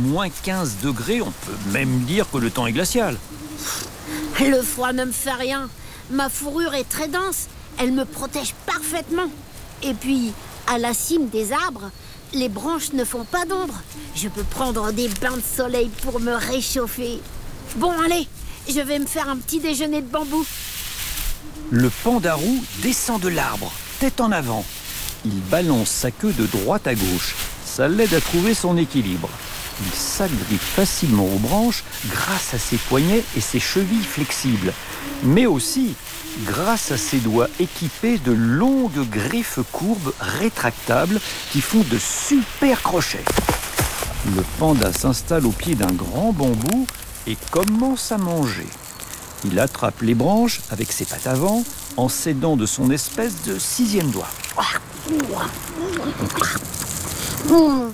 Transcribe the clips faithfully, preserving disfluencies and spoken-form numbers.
moins quinze degrés, on peut même dire que le temps est glacial. Le froid ne me fait rien. Ma fourrure est très dense. Elle me protège parfaitement. Et puis, à la cime des arbres, les branches ne font pas d'ombre. Je peux prendre des bains de soleil pour me réchauffer. Bon, allez, je vais me faire un petit déjeuner de bambou. Le pandarou descend de l'arbre, tête en avant. Il balance sa queue de droite à gauche. Ça l'aide à trouver son équilibre. Il s'agrippe facilement aux branches grâce à ses poignets et ses chevilles flexibles, mais aussi grâce à ses doigts équipés de longues griffes courbes rétractables qui font de super crochets. Le panda s'installe au pied d'un grand bambou et commence à manger. Il attrape les branches avec ses pattes avant en s'aidant de son espèce de sixième doigt. Mmh.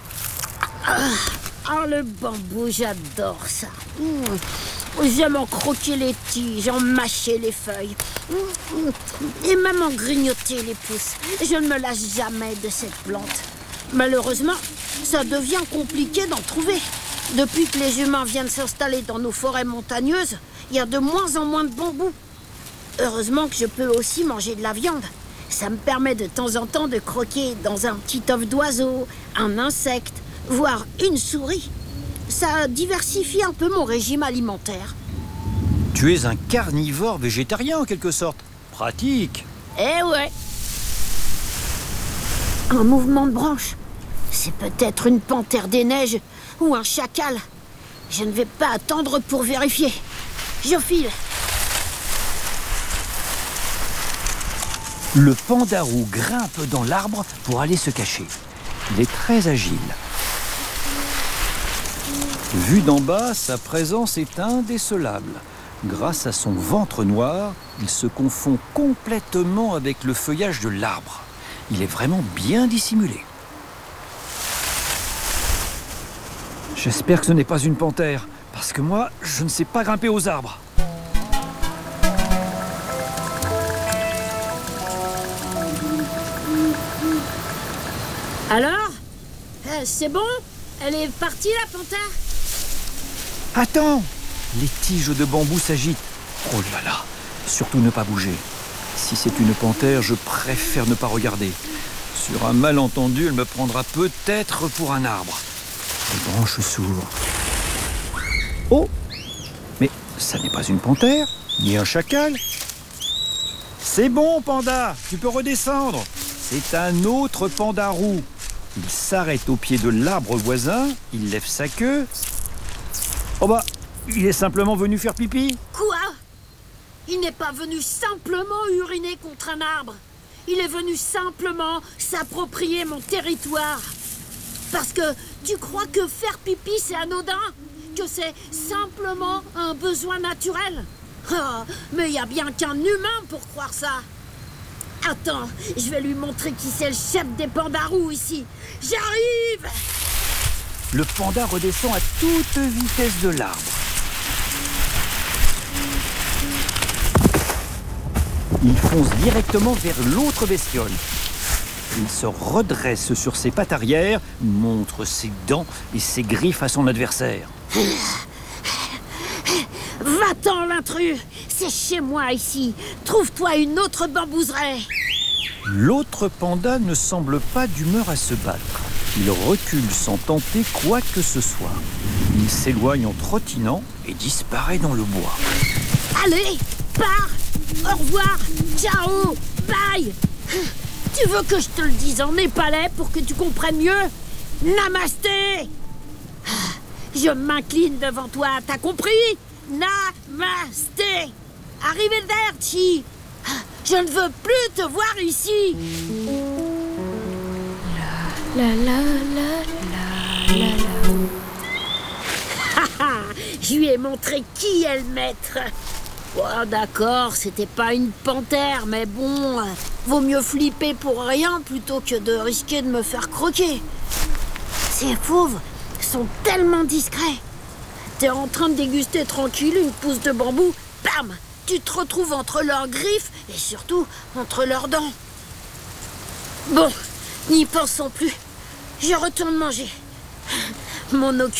Ah, le bambou, j'adore ça. Mmh. J'aime en croquer les tiges, en mâcher les feuilles. Mmh. Et même en grignoter les pousses. Je ne me lasse jamais de cette plante. Malheureusement, ça devient compliqué d'en trouver. Depuis que les humains viennent s'installer dans nos forêts montagneuses, il y a de moins en moins de bambous. Heureusement que je peux aussi manger de la viande. Ça me permet de temps en temps de croquer dans un petit œuf d'oiseau, un insecte, voire une souris. Ça diversifie un peu mon régime alimentaire. Tu es un carnivore végétarien en quelque sorte. Pratique. Eh ouais. Un mouvement de branche. C'est peut-être une panthère des neiges ou un chacal. Je ne vais pas attendre pour vérifier. Je file. Le pandarou grimpe dans l'arbre pour aller se cacher. Il est très agile. Vu d'en bas, sa présence est indécelable. Grâce à son ventre noir, il se confond complètement avec le feuillage de l'arbre. Il est vraiment bien dissimulé. J'espère que ce n'est pas une panthère, parce que moi, je ne sais pas grimper aux arbres. Alors euh, C'est bon? Elle est partie, la panthère? Attends! Les tiges de bambou s'agitent. Oh là là! Surtout ne pas bouger. Si c'est une panthère, je préfère ne pas regarder. Sur un malentendu, elle me prendra peut-être pour un arbre. Les branches s'ouvrent. Oh! Mais ça n'est pas une panthère, ni un chacal. C'est bon, panda! Tu peux redescendre. C'est un autre pandarou. Il s'arrête au pied de l'arbre voisin, il lève sa queue. Oh bah, il est simplement venu faire pipi. Quoi? Il n'est pas venu simplement uriner contre un arbre. Il est venu simplement s'approprier mon territoire. Parce que tu crois que faire pipi c'est anodin? Que c'est simplement un besoin naturel? Oh, mais il n'y a bien qu'un humain pour croire ça. Attends, je vais lui montrer qui c'est le chef des pandarous ici. J'arrive! Le panda redescend à toute vitesse de l'arbre. Il fonce directement vers l'autre bestiole. Il se redresse sur ses pattes arrière, montre ses dents et ses griffes à son adversaire. Va-t'en, l'intrus! C'est chez moi ici. Trouve-toi une autre bambouseraie. L'autre panda ne semble pas d'humeur à se battre. Il recule sans tenter quoi que ce soit. Il s'éloigne en trottinant et disparaît dans le bois. Allez, pars! Au revoir! Ciao! Bye! Tu veux que je te le dise en népalais pour que tu comprennes mieux? Namasté! Je m'incline devant toi, t'as compris? Namasté! Arrivederci! Je ne veux plus te voir ici! La la la la la la. Je lui ai montré qui est le maître. Oh, d'accord, c'était pas une panthère, mais bon, vaut mieux flipper pour rien plutôt que de risquer de me faire croquer. Ces fauves sont tellement discrets. T'es en train de déguster tranquille une pousse de bambou, bam! Tu te retrouves entre leurs griffes et surtout entre leurs dents. Bon, n'y pensons plus. Je retourne manger. Mon